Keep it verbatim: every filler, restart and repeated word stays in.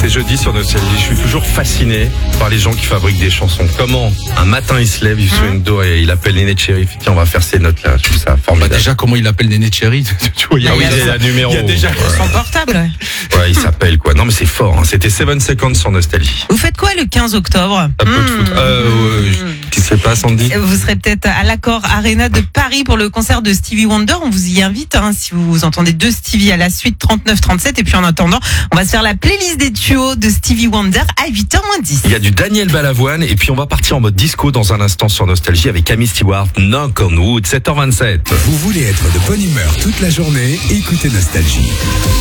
C'est jeudi sur Nostalgie. Je suis toujours fasciné par les gens qui fabriquent des chansons. Comment un matin il se lève, il se met une dos et il appelle Néné Cherry. Il fait, tiens, on va faire ces notes là. Je trouve ça Bah formidable. déjà, comment il appelle Néné Cherry? Tu vois, il y a, Ah oui, il y a- il y a la numéro. il y a déjà Son portable. Ouais. Ouais, il s'appelle quoi. Non mais c'est fort. Hein. C'était sept Seconds sur Nostalgie. Vous faites quoi le quinze octobre? Un peu de foot. Euh, euh, Qu'est-ce qui se passe, Andy? Vous serez peut-être à l'Accor Arena de Paris pour le concert de Stevie Wonder. On vous y invite, hein, si vous entendez deux Stevie à la suite, trente-neuf trente-sept. Et puis en attendant, on va se faire la playlist des tuyaux de Stevie Wonder à huit heures moins dix. Il y a du Daniel Balavoine et puis on va partir en mode disco dans un instant sur Nostalgie avec Amy Stewart, Knock on Wood, sept heures vingt-sept. Vous voulez être de bonne humeur toute la journée? Écoutez Nostalgie.